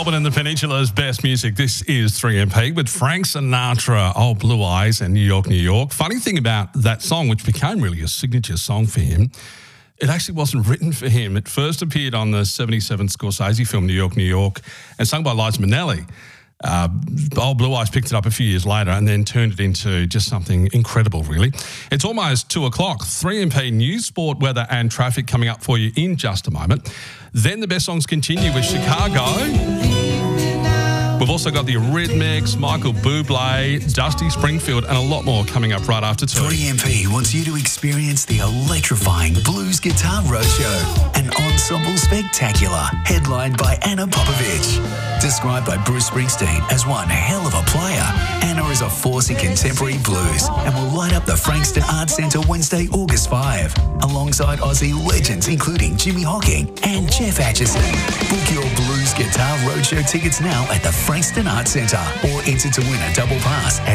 Melbourne and the Peninsula's best music. This is 3MP with Frank Sinatra, Old Blue Eyes and New York, New York. Funny thing about that song, which became really a signature song for him, it actually wasn't written for him. It first appeared on the 77 Scorsese film New York, New York, and sung by Liza Minnelli. Old Blue Eyes picked it up a few years later and then turned it into just something incredible, really. It's almost 2 o'clock. 3MP news, sport, weather and traffic coming up for you in just a moment. Then the best songs continue with Chicago. We've also got the Eurythmics, Michael Bublé, Dusty Springfield and a lot more coming up right after 2. 3MP wants you to experience the electrifying Blues Guitar Roadshow, an ensemble spectacular headlined by Anna Popovich. Described by Bruce Springsteen as one hell of a player, Anna is a force in contemporary blues and will light up the Frankston Arts Centre Wednesday, August 5, alongside Aussie legends including Jimmy Hocking and Jeff Atchison. Book your Blues Guitar Roadshow tickets now at the Frankston Arts Centre or enter to win a double pass at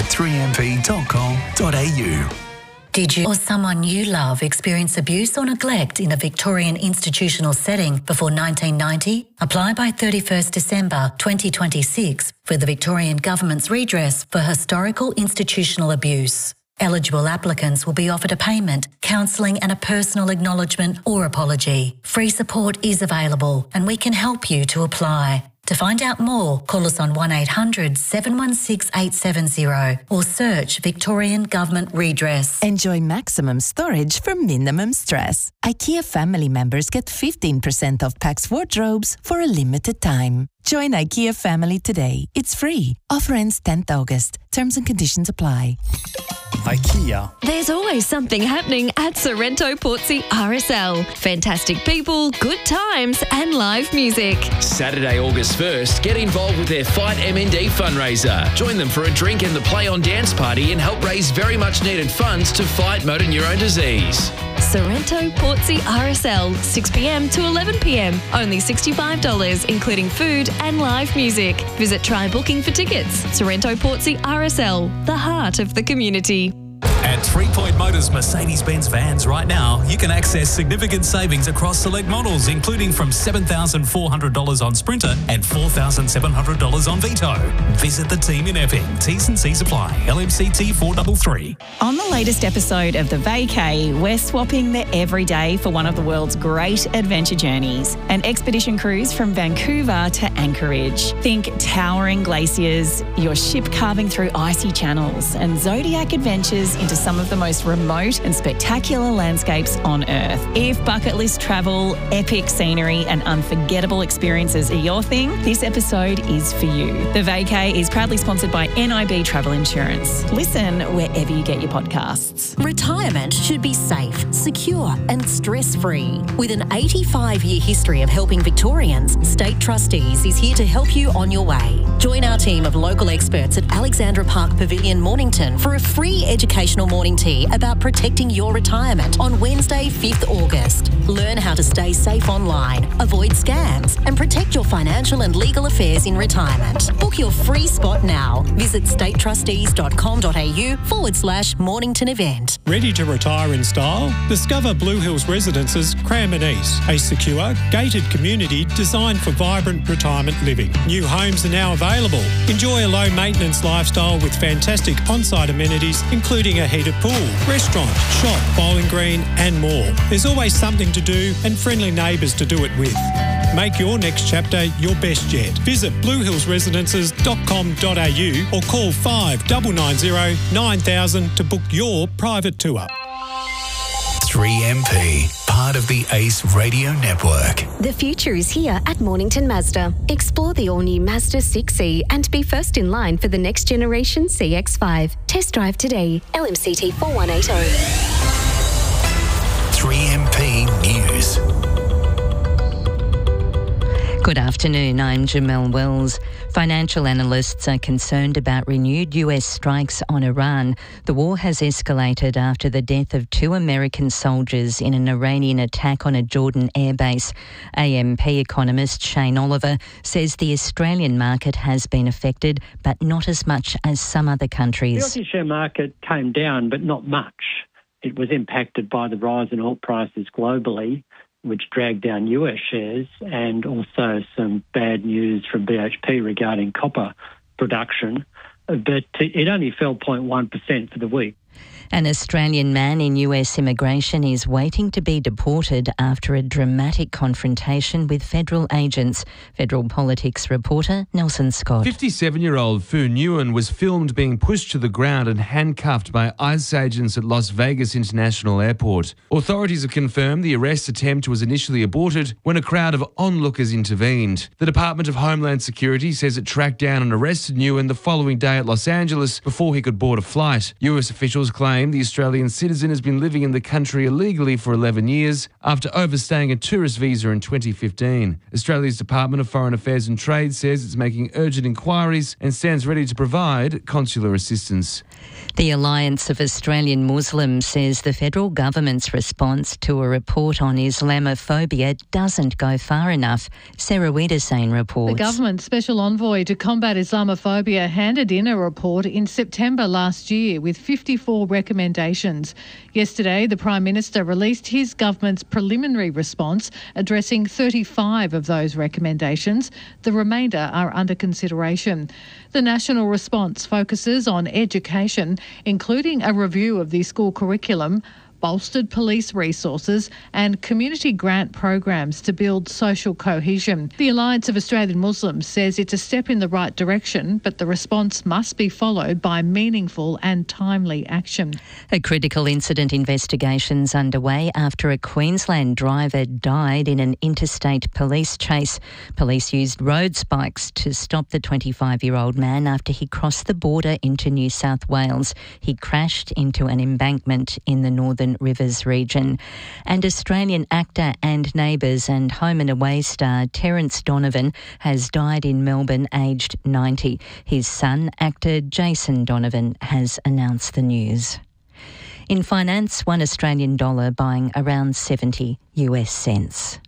3mp.com.au. Did you or someone you love experience abuse or neglect in a Victorian institutional setting before 1990? Apply by 31st December 2026 for the Victorian Government's redress for historical institutional abuse. Eligible applicants will be offered a payment, counselling and a personal acknowledgement or apology. Free support is available and we can help you to apply. To find out more, call us on 1800 716 870 or search Victorian Government Redress. Enjoy maximum storage for minimum stress. IKEA family members get 15% off Pax wardrobes for a limited time. Join IKEA family today. It's free. Offer ends 10th August. Terms and conditions apply. IKEA. There's always something happening at Sorrento Portsea RSL. Fantastic people, good times and live music. Saturday, August 1st, get involved with their Fight MND fundraiser. Join them for a drink and the Play On Dance party and help raise very much needed funds to fight motor neurone disease. Sorrento Portsea RSL, 6pm to 11pm. Only $65, including food and live music. Visit Try Booking for tickets. Sorrento Portsea RSL, the heart of the community. At 3 Point Motors Mercedes-Benz vans right now, you can access significant savings across select models, including from $7,400 on Sprinter and $4,700 on Vito. Visit the team in Epping. T's and C's apply. LMCT 433. On the latest episode of The Vacay, we're swapping the everyday for one of the world's great adventure journeys. An expedition cruise from Vancouver to Anchorage. Think towering glaciers, your ship carving through icy channels, and zodiac adventures into some of the most remote and spectacular landscapes on Earth. If bucket list travel, epic scenery and unforgettable experiences are your thing, this episode is for you. The Vacay is proudly sponsored by NIB Travel Insurance. Listen wherever you get your podcasts. Retirement should be safe, secure and stress-free. With an 85-year history of helping Victorians, State Trustees is here to help you on your way. Join our team of local experts at Alexandra Park Pavilion, Mornington for a free educational morning tea about protecting your retirement on Wednesday, 5th August. Learn how to stay safe online, avoid scams and protect your financial and legal affairs in retirement. Book your free spot now. Visit statetrustees.com.au/Mornington event. Ready to retire in style? Discover Blue Hills Residences Cranbourne East, a secure, gated community designed for vibrant retirement living. New homes are now available. Enjoy a low-maintenance lifestyle with fantastic on-site amenities, including a heated pool, restaurant, shop, bowling green and more. There's always something to do and friendly neighbours to do it with. Make your next chapter your best yet. Visit bluehillsresidences.com.au or call 5990 9000 to book your private tour. 3MP, part of the ACE Radio Network. The future is here at Mornington Mazda. Explore the all-new Mazda 6e and be first in line for the next generation CX-5. Test drive today. LMCT 4180. 3MP News. Good afternoon, I'm Jamelle Wells. Financial analysts are concerned about renewed US strikes on Iran. The war has escalated after the death of 2 American soldiers in an Iranian attack on a Jordan airbase. AMP economist Shane Oliver says the Australian market has been affected, but not as much as some other countries. The Aussie share market came down, but not much. It was impacted by the rise in oil prices globally. which dragged down US shares, and also some bad news from BHP regarding copper production. But it only fell 0.1% for the week. An Australian man in US immigration is waiting to be deported after a dramatic confrontation with federal agents. Federal politics reporter Nelson Scott. 57-year-old Fu Nguyen was filmed being pushed to the ground and handcuffed by ICE agents at Las Vegas International Airport. Authorities have confirmed the arrest attempt was initially aborted when a crowd of onlookers intervened. The Department of Homeland Security says it tracked down and arrested Nguyen the following day at Los Angeles before he could board a flight. US officials claim the Australian citizen has been living in the country illegally for 11 years after overstaying a tourist visa in 2015. Australia's Department of Foreign Affairs and Trade says it's making urgent inquiries and stands ready to provide consular assistance. The Alliance of Australian Muslims says the federal government's response to a report on Islamophobia doesn't go far enough. Sarah Wiedersane reports. The government's special envoy to combat Islamophobia handed in a report in September last year with 54 recommendations. Yesterday, the Prime Minister released his government's preliminary response, addressing 35 of those recommendations. The remainder are under consideration. The national response focuses on education, including a review of the school curriculum, bolstered police resources and community grant programs to build social cohesion. The Alliance of Australian Muslims says it's a step in the right direction, but the response must be followed by meaningful and timely action. A critical incident investigation's underway after a Queensland driver died in an interstate police chase. Police used road spikes to stop the 25-year-old man after he crossed the border into New South Wales. He crashed into an embankment in the Northern Rivers region. And Australian actor and Neighbours and Home and Away star Terence Donovan has died in Melbourne aged 90. His son, actor Jason Donovan, has announced the news. In finance, $1 Australian dollar buying around 70 US cents.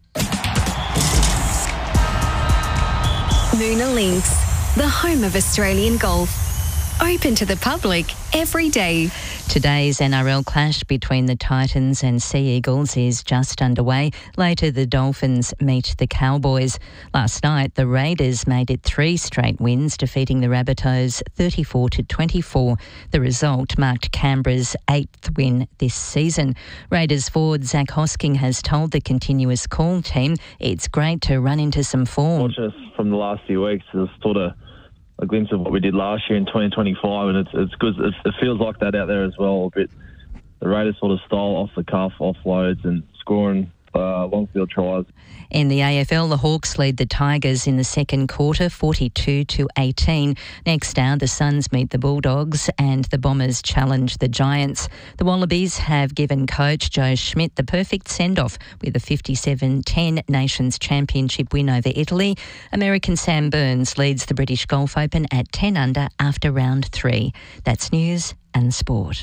Moona Links, the home of Australian golf. Open to the public every day. Today's NRL clash between the Titans and Sea Eagles is just underway. Later, the Dolphins meet the Cowboys. Last night, the Raiders made it 3 straight wins, defeating the Rabbitohs 34-24. The result marked Canberra's 8th win this season. Raiders forward Zach Hosking has told the Continuous Call team it's great to run into some form. Watching us from the last few weeks is sort of a glimpse of what we did last year in 2025, and it's good. It feels like that out there as well. A bit the Raiders sort of style, off the cuff, offloads, and scoring long field tries. In the AFL, the Hawks lead the Tigers in the second quarter, 42-18. Next out, the Suns meet the Bulldogs and the Bombers challenge the Giants. The Wallabies have given coach Joe Schmidt the perfect send-off with a 57-10 Nations Championship win over Italy. American Sam Burns leads the British Golf Open at 10 under after round 3. That's news and sport.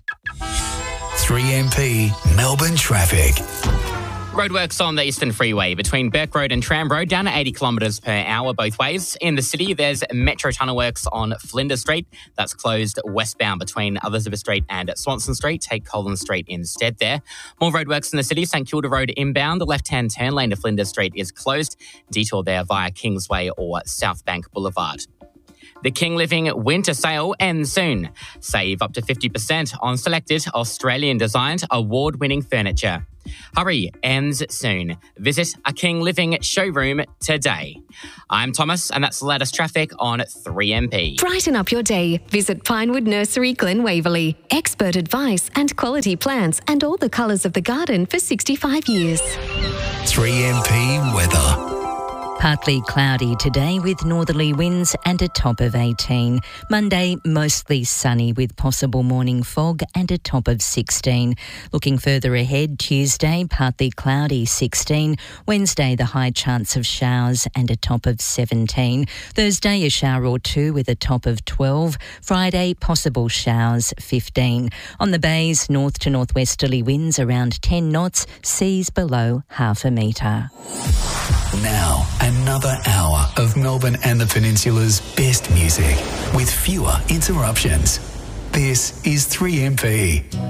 3MP Melbourne traffic. Roadworks on the Eastern Freeway between Burke Road and Tram Road down to 80 kilometres per hour both ways. In the city, there's Metro Tunnel Works on Flinders Street. That's closed westbound between Elizabeth Street and Swanson Street. Take Collins Street instead there. More roadworks in the city. St Kilda Road inbound. The left-hand turn lane to Flinders Street is closed. Detour there via Kingsway or South Bank Boulevard. The King Living Winter Sale ends soon. Save up to 50% on selected Australian-designed award-winning furniture. Hurry, ends soon. Visit a King Living showroom today. I'm Thomas, and that's the latest traffic on 3MP. Brighten up your day. Visit Pinewood Nursery, Glen Waverley. Expert advice and quality plants and all the colours of the garden for 65 years. 3MP weather. Partly cloudy today with northerly winds and a top of 18. Monday, mostly sunny with possible morning fog and a top of 16. Looking further ahead, Tuesday, partly cloudy, 16. Wednesday, the high chance of showers and a top of 17. Thursday, a shower or two with a top of 12. Friday, possible showers, 15. On the bays, north to northwesterly winds around 10 knots, seas below half a metre. Now, another hour of Melbourne and the Peninsula's best music with fewer interruptions. This is 3MP.